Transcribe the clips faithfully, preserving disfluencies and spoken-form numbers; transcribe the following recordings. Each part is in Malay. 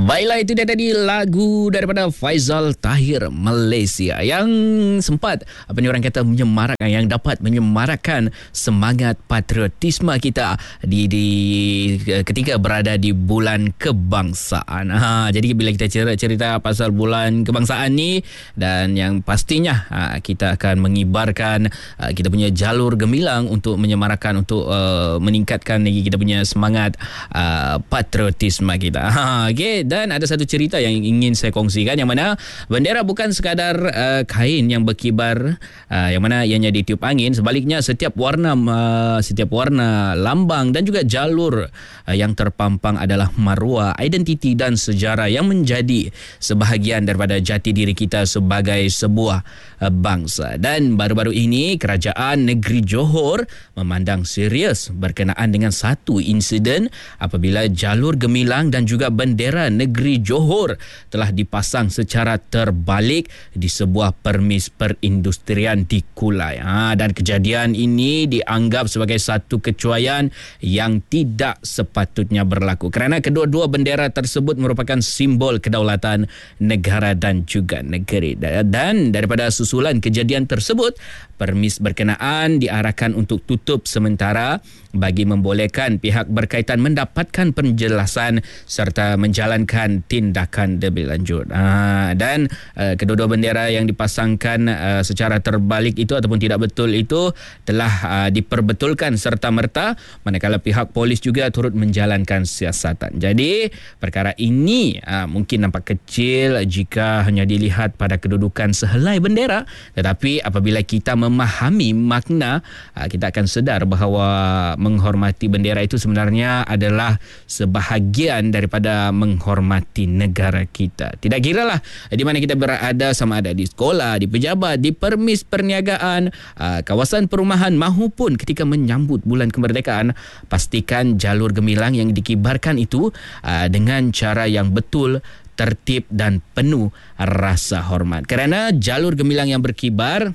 Baiklah, itu dia tadi lagu daripada Faizal Tahir Malaysia yang sempat apa ni orang kata menyemarakkan, yang dapat menyemarakkan semangat patriotisme kita di di ketika berada di bulan kebangsaan. Ha, jadi bila kita cerita, cerita pasal bulan kebangsaan ni, dan yang pastinya ha, kita akan mengibarkan ha, kita punya jalur gemilang untuk menyemarakkan, untuk uh, meningkatkan lagi kita punya semangat uh, patriotisme kita. Ha, okay. Dan ada satu cerita yang ingin saya kongsikan, yang mana bendera bukan sekadar uh, kain yang berkibar, uh, yang mana ianya ditiup angin. Sebaliknya, setiap warna uh, setiap warna lambang dan juga jalur uh, yang terpampang adalah maruah, identiti dan sejarah yang menjadi sebahagian daripada jati diri kita sebagai sebuah uh, bangsa. Dan baru-baru ini Kerajaan Negeri Johor memandang serius berkenaan dengan satu insiden apabila jalur gemilang dan juga bendera negeri Johor telah dipasang secara terbalik di sebuah permis perindustrian di Kulai. Ha, dan kejadian ini dianggap sebagai satu kecuaian yang tidak sepatutnya berlaku, kerana kedua-dua bendera tersebut merupakan simbol kedaulatan negara dan juga negeri. Dan daripada susulan kejadian tersebut, permis berkenaan diarahkan untuk tutup sementara bagi membolehkan pihak berkaitan mendapatkan penjelasan serta menjalankan tindakan lebih lanjut. Ha, dan uh, kedua-dua bendera yang dipasangkan uh, secara terbalik itu ataupun tidak betul itu telah uh, diperbetulkan serta-merta, manakala pihak polis juga turut menjalankan siasatan. Jadi perkara ini uh, mungkin nampak kecil jika hanya dilihat pada kedudukan sehelai bendera, tetapi apabila kita memahami makna, uh, kita akan sedar bahawa menghormati bendera itu sebenarnya adalah sebahagian daripada menghormati negara kita. Tidak kiralah di mana kita berada, sama ada di sekolah, di pejabat, di permis perniagaan, kawasan perumahan maupun ketika menyambut bulan kemerdekaan, pastikan jalur gemilang yang dikibarkan itu dengan cara yang betul, tertib dan penuh rasa hormat. Kerana jalur gemilang yang berkibar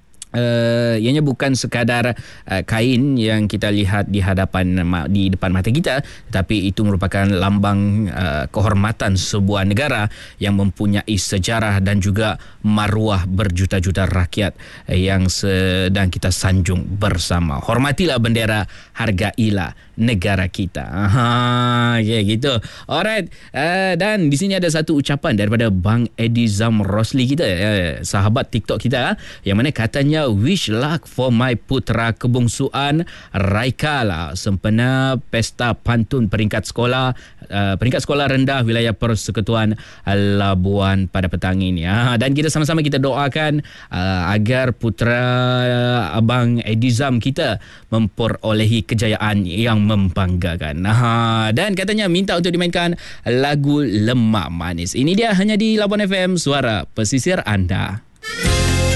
Uh, ianya bukan sekadar uh, kain yang kita lihat di hadapan di depan mata kita, tetapi itu merupakan lambang uh, kehormatan sebuah negara yang mempunyai sejarah dan juga maruah berjuta-juta rakyat uh, yang sedang kita sanjung bersama. Hormatilah bendera, hargailah negara kita. Aha, okay, gitu. Alright. Uh, dan di sini ada satu ucapan daripada Bang Edizam Rosli kita, uh, sahabat TikTok kita, uh, yang mana katanya, wish luck for my putra kebongsuan Raika lah, sempena pesta pantun peringkat sekolah uh, peringkat sekolah rendah wilayah Persekutuan Labuan pada petang ini. Ha, dan kita sama-sama kita doakan uh, agar putra uh, Abang Edizam kita memperolehi kejayaan yang membanggakan. Ha, dan katanya minta untuk dimainkan lagu Lemak Manis. Ini dia hanya di Labuan F M, suara pesisir anda.